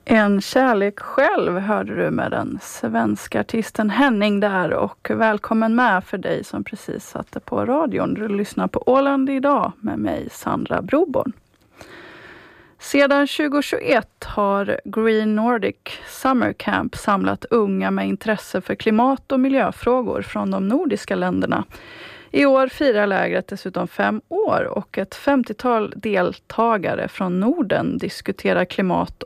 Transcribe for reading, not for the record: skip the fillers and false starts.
En kärlek själv hörde du med den svenska artisten Henning där, och välkommen med för dig som precis satte på radion. Du lyssnar på Åland idag med mig, Sandra Broborn. Sedan 2021 har Green Nordic Summer Camp samlat unga med intresse för klimat- och miljöfrågor från de nordiska länderna. I år firar lägret dessutom 5 år och ett 50-tal deltagare från Norden diskuterar klimat-